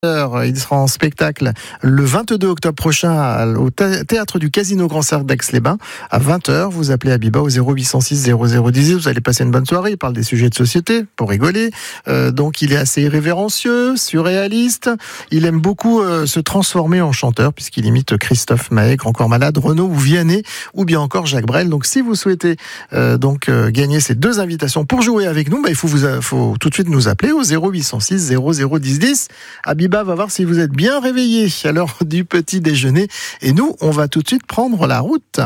Il sera en spectacle le 22 octobre prochain au Théâtre du Casino Grand Cercle d'Aix-les-Bains à 20h. Vous appelez Abiba au 0806 0010. Vous allez passer une bonne soirée. Il parle des sujets de société pour rigoler. Donc il est assez irrévérencieux, surréaliste. Il aime beaucoup se transformer en chanteur puisqu'il imite Christophe Maé, Grand Corps Malade, Renaud ou Vianney ou bien encore Jacques Brel. Donc si vous souhaitez gagner ces deux invitations pour jouer avec nous, il faut tout de suite nous appeler au 0806 0010. Abiba va voir si vous êtes bien réveillés à l'heure du petit déjeuner. Et nous, on va tout de suite prendre la route.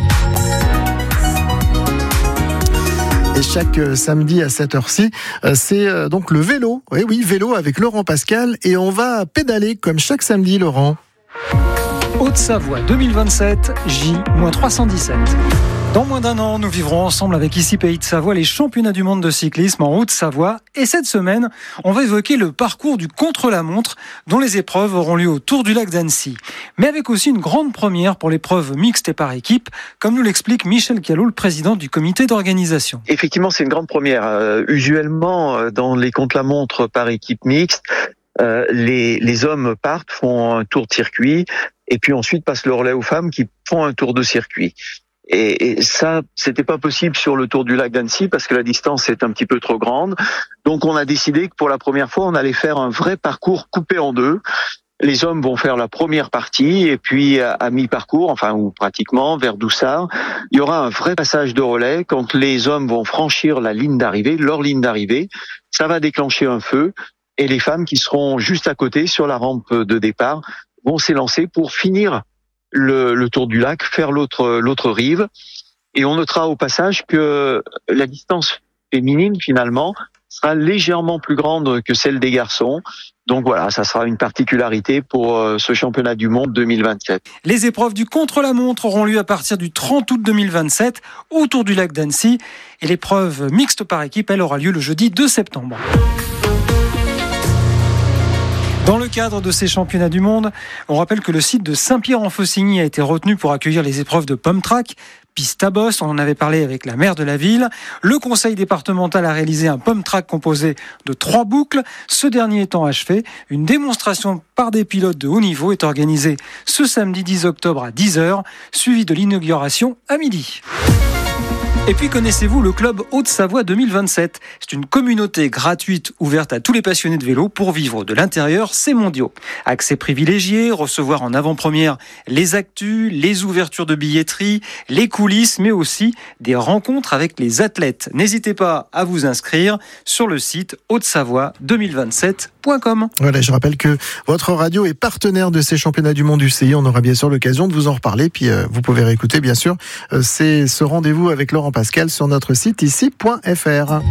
Et chaque samedi à cette heure-ci, c'est donc le vélo. Oui, vélo avec Laurent Pascal. Et on va pédaler comme chaque samedi, Laurent. Haute-Savoie 2027, J-317. Dans moins d'un an, nous vivrons ensemble avec ici Pays de Savoie les championnats du monde de cyclisme en Haute-Savoie. Et cette semaine, on va évoquer le parcours du contre-la-montre dont les épreuves auront lieu autour du lac d'Annecy. Mais avec aussi une grande première pour l'épreuve mixte et par équipe, comme nous l'explique Michel Callot, le président du comité d'organisation. Effectivement, c'est une grande première. Usuellement, dans les contre-la-montre par équipe mixte, les hommes partent, font un tour de circuit et puis ensuite passent le relais aux femmes qui font un tour de circuit. Et ça, c'était pas possible sur le Tour du lac d'Annecy parce que la distance est un petit peu trop grande. Donc on a décidé que pour la première fois, on allait faire un vrai parcours coupé en deux. Les hommes vont faire la première partie et puis à mi-parcours, ou pratiquement vers Doussard, il y aura un vrai passage de relais. Quand les hommes vont franchir la ligne d'arrivée, leur ligne d'arrivée, ça va déclencher un feu et les femmes qui seront juste à côté sur la rampe de départ vont s'élancer pour finir le tour du lac, faire l'autre rive. Et on notera au passage que la distance féminine, finalement, sera légèrement plus grande que celle des garçons. Donc voilà, ça sera une particularité pour ce championnat du monde 2027. Les épreuves du contre-la-montre auront lieu à partir du 30 août 2027 autour du lac d'Annecy. Et l'épreuve mixte par équipe, elle aura lieu le jeudi 2 septembre. Dans le cadre de ces championnats du monde, on rappelle que le site de Saint-Pierre-en-Faucigny a été retenu pour accueillir les épreuves de pump track, piste à bosse, on en avait parlé avec la maire de la ville. Le conseil départemental a réalisé un pump track composé de 3 boucles. Ce dernier étant achevé, une démonstration par des pilotes de haut niveau est organisée ce samedi 10 octobre à 10h, suivi de l'inauguration à midi. Et puis connaissez-vous le club Haute-Savoie 2027 ? C'est une communauté gratuite ouverte à tous les passionnés de vélo pour vivre de l'intérieur ces mondiaux. Accès privilégié, recevoir en avant-première les actus, les ouvertures de billetterie, les coulisses, mais aussi des rencontres avec les athlètes. N'hésitez pas à vous inscrire sur le site hautesavoie2027.com. Voilà, je rappelle que votre radio est partenaire de ces championnats du monde UCI. On aura bien sûr l'occasion de vous en reparler. Puis vous pouvez réécouter bien sûr ce rendez-vous avec Laurent Pascal sur notre site ici.fr.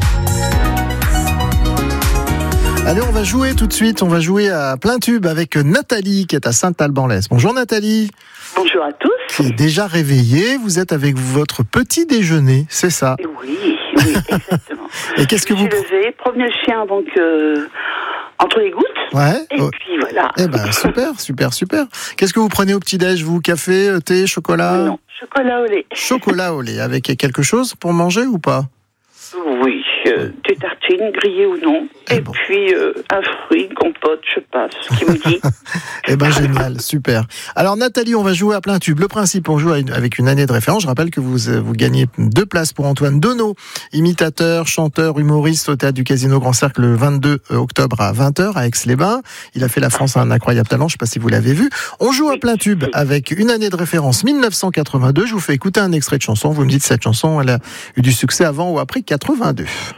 Allez, on va jouer tout de suite. On va jouer à plein tube avec Nathalie qui est à Saint-Alban-l'Est. Bonjour Nathalie. Bonjour à tous. Qui est déjà réveillée. Vous êtes avec votre petit déjeuner, c'est ça ? Oui, exactement. Et qu'est-ce que vous... Je suis levée, promener le chien donc entre les gouttes. Ouais. Et puis voilà. Eh ben super. Qu'est-ce que vous prenez au petit-déj, vous ? Café, thé, chocolat ? Non, chocolat au lait. Chocolat au lait, avec quelque chose pour manger ou pas ? Oui, des tartines, grillées ou non. Et puis un fruit, une compote, je sais pas, ce qui me dit. Eh ben génial, super. Alors Nathalie, on va jouer à plein tube. Le principe, on joue avec une année de référence. Je rappelle que vous gagnez 2 places pour Antoine Donneau, imitateur, chanteur, humoriste au Théâtre du Casino Grand Cercle le 22 octobre à 20h à Aix-les-Bains. Il a fait la France à un incroyable talent, je ne sais pas si vous l'avez vu. On joue à plein tube avec une année de référence 1982. Je vous fais écouter un extrait de chanson. Vous me dites si cette chanson elle a eu du succès avant ou après 82.